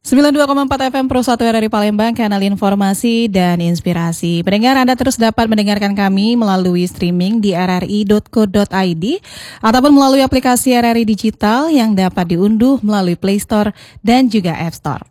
92,4 FM Pro 1 RRI Palembang, kanal informasi dan inspirasi. Pendengar, Anda terus dapat mendengarkan kami melalui streaming di rri.co.id ataupun melalui aplikasi RRI Digital yang dapat diunduh melalui Play Store dan juga App Store.